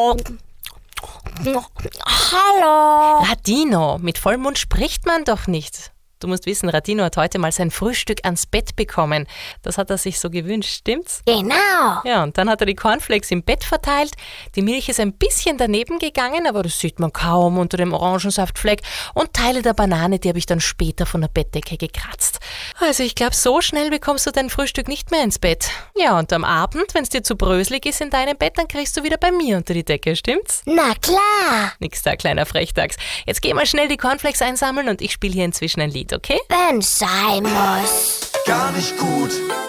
Hallo. Radino, mit Vollmond spricht man doch nicht. Du musst wissen, Radino hat heute mal sein Frühstück ans Bett bekommen. Das hat er sich so gewünscht, stimmt's? Genau. Ja, und dann hat er die Cornflakes im Bett verteilt. Die Milch ist ein bisschen daneben gegangen, aber das sieht man kaum unter dem Orangensaftfleck. Und Teile der Banane, die habe ich dann später von der Bettdecke gekratzt. Also ich glaube, so schnell bekommst du dein Frühstück nicht mehr ins Bett. Ja, und am Abend, wenn es dir zu bröselig ist in deinem Bett, dann kriegst du wieder bei mir unter die Decke, stimmt's? Na klar. Nix da, kleiner Frechdachs. Jetzt geh mal schnell die Cornflakes einsammeln und ich spiele hier inzwischen ein Lied, okay? Wenn's sein muss. Gar nicht gut.